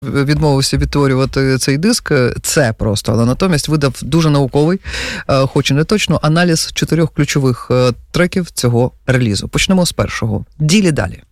відмовився відтворювати цей диск, це просто, але натомість видав дуже науковий, хоч і не точно, аналіз 4 ключових треків цього релізу. Почнемо з першого. Ділі далі.